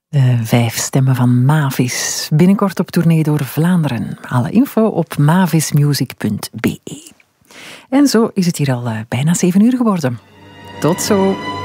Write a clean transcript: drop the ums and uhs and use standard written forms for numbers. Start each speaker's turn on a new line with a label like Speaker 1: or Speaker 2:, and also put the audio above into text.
Speaker 1: De 5 stemmen van Mavis. Binnenkort op tournee door Vlaanderen. Alle info op mavismusic.be. En zo is het hier al bijna 7 uur geworden. Tot zo!